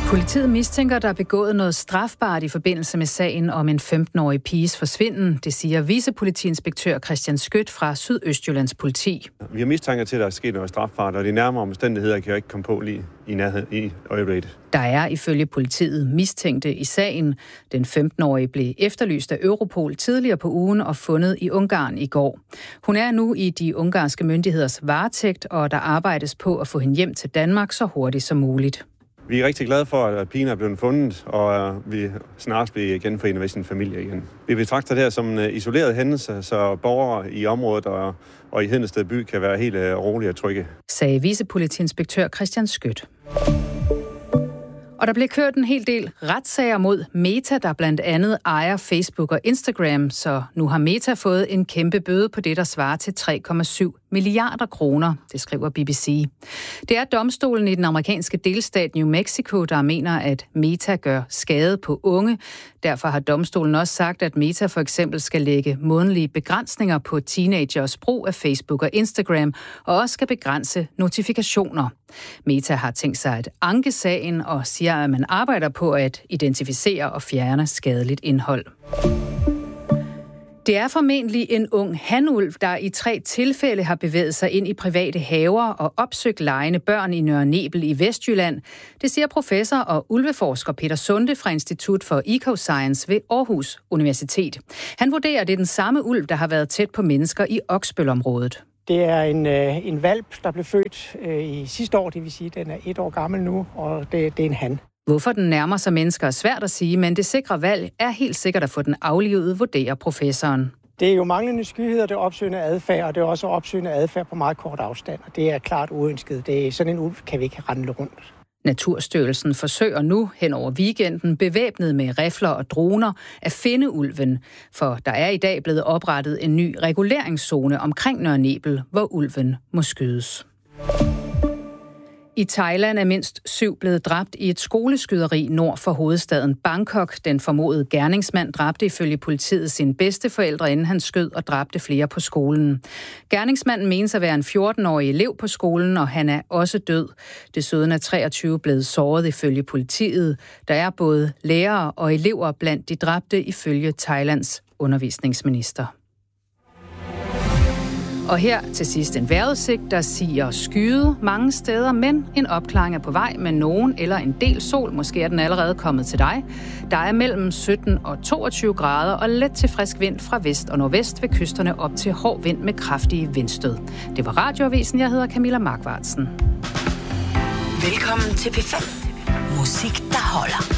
Politiet mistænker, der er begået noget strafbart i forbindelse med sagen om en 15-årig piges forsvinden. Det siger vicepolitiinspektør Christian Skødt fra Sydøstjyllands politi. Vi har mistanker til, at der er sket noget strafbart, og de nærmere omstændigheder kan jeg ikke komme på lige i nærhed i øjeblikket. Der er ifølge politiet mistænkte i sagen. Den 15-årige blev efterlyst af Europol tidligere på ugen og fundet i Ungarn i går. Hun er nu i de ungarske myndigheders varetægt, og der arbejdes på at få hende hjem til Danmark så hurtigt som muligt. Vi er rigtig glade for, at pigen er blevet fundet, og vi snart bliver genforenet med sin familie igen. Vi betragter det her som en isoleret hændelse, så borgere i området og i Hedensted by kan være helt rolige og trygge, sagde vicepolitiinspektør Christian Skødt. Og der blev kørt en hel del retssager mod Meta, der blandt andet ejer Facebook og Instagram, så nu har Meta fået en kæmpe bøde på det, der svarer til 3,7 milliarder kroner, det skriver BBC. Det er domstolen i den amerikanske delstat New Mexico, der mener, at Meta gør skade på unge. Derfor har domstolen også sagt, at Meta for eksempel skal lægge månedlige begrænsninger på teenagers brug af Facebook og Instagram, og også skal begrænse notifikationer. Meta har tænkt sig at anke sagen og siger, at man arbejder på at identificere og fjerne skadeligt indhold. Det er formentlig en ung hanulv, der i 3 tilfælde har bevæget sig ind i private haver og opsøgt legende børn i Nørre Nebel i Vestjylland. Det siger professor og ulveforsker Peter Sunde fra Institut for Ecoscience ved Aarhus Universitet. Han vurderer, at det er den samme ulv, der har været tæt på mennesker i Oksbølområdet. Det er en hvalp, der blev født i sidste år, det vil sige, at den er 1 år gammel nu, og det er en han. Hvorfor den nærmer sig mennesker er svært at sige, men det sikre valg er helt sikkert at få den aflivet, vurderer professoren. Det er jo manglende skyhed, og det er opsøgende adfærd, og det er også opsøgende adfærd på meget kort afstand, og det er klart uønsket. Det er sådan en ulv kan vi ikke rende rundt. Naturstyrelsen forsøger nu hen over weekenden, bevæbnet med rifler og droner, at finde ulven. For der er i dag blevet oprettet en ny reguleringszone omkring Nørre Nebel, hvor ulven må skydes. I Thailand er mindst 7 blevet dræbt i et skoleskyderi nord for hovedstaden Bangkok. Den formodede gerningsmand dræbte ifølge politiet sine bedsteforældre, inden han skød og dræbte flere på skolen. Gerningsmanden menes at være en 14-årig elev på skolen, og han er også død. Desuden er 23 blevet såret ifølge politiet. Der er både lærere og elever blandt de dræbte ifølge Thailands undervisningsminister. Og her til sidst en vejrudsigt, der siger skyde mange steder, men en opklaring er på vej med nogen eller en del sol. Måske er den allerede kommet til dig. Der er mellem 17 og 22 grader og let til frisk vind fra vest og nordvest ved kysterne op til hård vind med kraftige vindstød. Det var Radioavisen. Jeg hedder Camilla Markvartsen. Velkommen til P5. Musik, der holder.